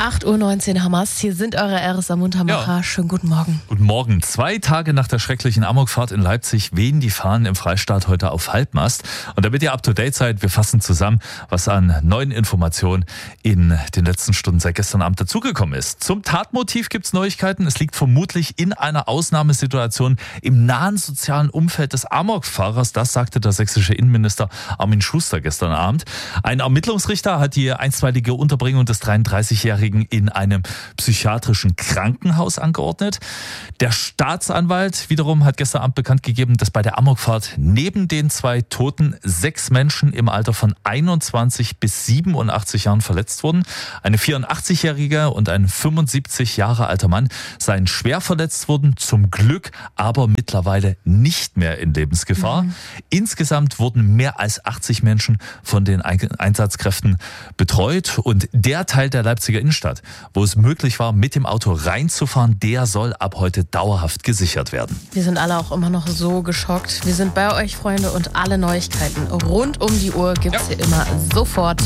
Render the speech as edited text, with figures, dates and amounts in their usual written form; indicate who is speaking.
Speaker 1: 8:19 Uhr Hamas. Hier sind eure RSA Muntermacher.
Speaker 2: Ja.
Speaker 1: Schönen guten Morgen.
Speaker 2: Guten Morgen. 2 Tage nach der schrecklichen Amokfahrt in Leipzig wehen die Fahnen im Freistaat heute auf Halbmast. Und damit ihr up-to-date seid, wir fassen zusammen, was an neuen Informationen in den letzten Stunden seit gestern Abend dazugekommen ist. Zum Tatmotiv gibt's Neuigkeiten. Es liegt vermutlich in einer Ausnahmesituation im nahen sozialen Umfeld des Amokfahrers. Das sagte der sächsische Innenminister Armin Schuster gestern Abend. Ein Ermittlungsrichter hat die einstweilige Unterbringung des 33-Jährigen in einem psychiatrischen Krankenhaus angeordnet. Der Staatsanwalt wiederum hat gestern Abend bekannt gegeben, dass bei der Amokfahrt neben den 2 Toten 6 Menschen im Alter von 21 bis 87 Jahren verletzt wurden. Eine 84-jährige und ein 75 Jahre alter Mann seien schwer verletzt worden, zum Glück aber mittlerweile nicht mehr in Lebensgefahr. Insgesamt wurden mehr als 80 Menschen von den Einsatzkräften betreut und der Teil der Leipziger Innenstadt, wo es möglich war, mit dem Auto reinzufahren, der soll ab heute dauerhaft gesichert werden.
Speaker 1: Wir sind alle auch immer noch so geschockt. Wir sind bei euch, Freunde, und alle Neuigkeiten rund um die Uhr gibt's hier immer sofort